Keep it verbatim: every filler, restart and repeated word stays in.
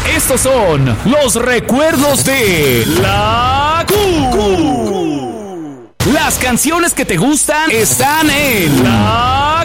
Estos son los recuerdos de la Q. Las canciones que te gustan están en la